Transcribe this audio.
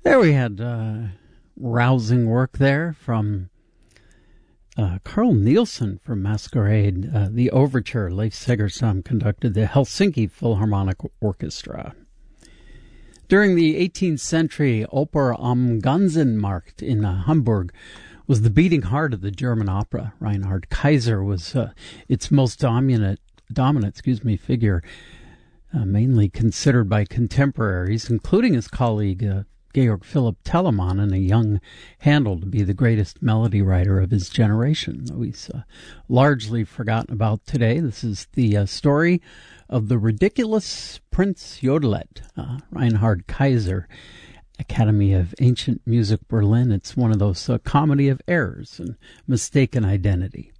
There we had rousing work there from Carl Nielsen from Masquerade. The overture, Leif Segerstam conducted the Helsinki Philharmonic Orchestra. During the 18th century, Oper am Ganzenmarkt in Hamburg was the beating heart of the German opera. Reinhard Kaiser was its most dominant figure, mainly considered by contemporaries, including his colleague Georg Philipp Telemann, and a young Handel to be the greatest melody writer of his generation, though he's largely forgotten about today. This is the story of the ridiculous Prince Yodelet, Reinhard Kaiser, Academy of Ancient Music, Berlin. It's one of those comedy of errors and mistaken identity.